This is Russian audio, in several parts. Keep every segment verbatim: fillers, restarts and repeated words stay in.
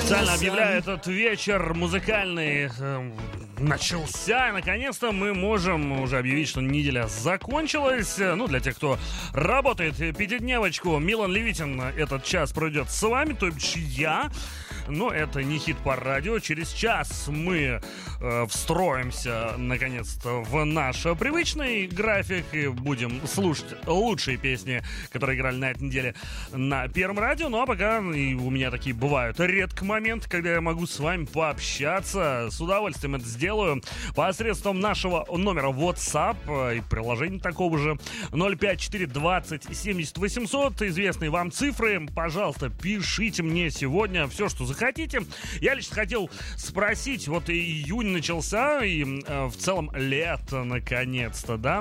Официально объявляю, этот вечер музыкальный э, начался. Наконец-то мы можем уже объявить, что неделя закончилась. Ну, для тех, кто работает пятидневочку, Милан Левитин этот час пройдет с вами, то есть я. Но это не хит по радио. Через час мы э, встроимся, наконец-то, в наш привычный график и будем слушать лучшие песни, которые играли на этой неделе на Первом радио. Ну, а пока и у меня такие бывают редко моменты, когда я могу с вами пообщаться. С удовольствием это сделаю посредством нашего номера WhatsApp и приложения такого же ноль пять четыре двадцать семьдесят восемьсот. Известные вам цифры. Пожалуйста, пишите мне сегодня все, что захотите. Хотите. Я лично хотел спросить, вот июнь начался, и э, в целом лето, наконец-то, да,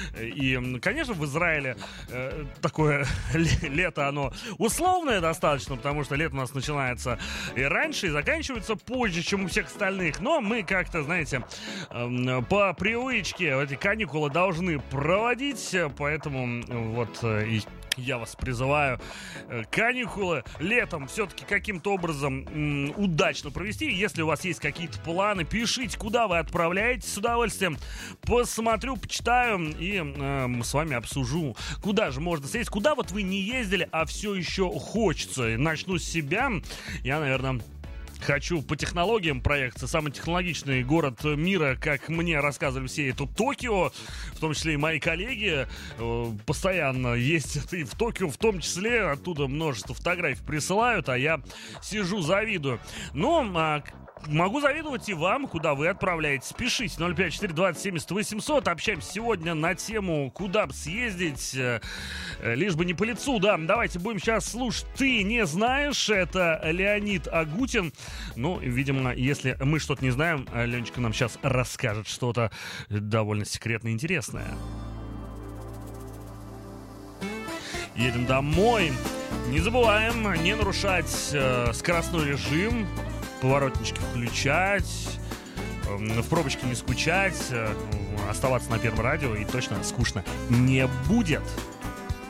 и, конечно, в Израиле э, такое лето, оно условное достаточно, потому что лето у нас начинается и раньше, и заканчивается позже, чем у всех остальных, но мы как-то, знаете, э, по привычке эти каникулы должны проводить, поэтому вот э, и я вас призываю каникулы летом все-таки каким-то образом м, удачно провести. Если у вас есть какие-то планы, пишите, куда вы отправляетесь. С удовольствием посмотрю, почитаю и э, с вами обсужу, куда же можно съездить, куда вот вы не ездили, а все еще хочется. Начну с себя. Я, наверное... Хочу по технологиям проекции. Самый технологичный город мира, как мне рассказывали все, это Токио. В том числе и мои коллеги э, постоянно ездят и в Токио, в том числе. Оттуда множество фотографий присылают, а я сижу, завидую. Но... А, могу завидовать и вам, куда вы отправляетесь. Пишите ноль пять четыре двадцать семьдесят восемьсот. Общаемся сегодня на тему, куда бы съездить, э, лишь бы не по лицу. Да, давайте будем сейчас слушать «Ты не знаешь». Это Леонид Агутин. Ну, видимо, если мы что-то не знаем, Ленечка нам сейчас расскажет что-то довольно секретное и интересное. Едем домой. Не забываем не нарушать э, скоростной режим, поворотнички включать, в пробочке не скучать, оставаться на Первом радио, и точно скучно не будет.